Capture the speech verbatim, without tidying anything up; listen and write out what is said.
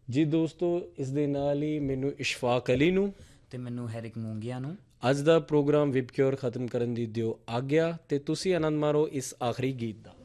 ਜੀ ਦੋਸਤੋ, ਇਸ ਦੇ ਨਾਲ ਹੀ ਮੈਨੂੰ ਇਸ਼ਫਾਕ ਅਲੀ ਨੂੰ ਅਤੇ ਮੈਨੂੰ ਹੈਰਿਕ ਮੂੰਗੀਆਂ ਨੂੰ ਅੱਜ ਦਾ ਪ੍ਰੋਗਰਾਮ ਵਿਬਕਿਓਰ ਖਤਮ ਕਰਨ ਦੀ ਦਿਓ ਆਗਿਆ, ਅਤੇ ਤੁਸੀਂ ਆਨੰਦ ਮਾਰੋ ਇਸ ਆਖਰੀ ਗੀਤ ਦਾ।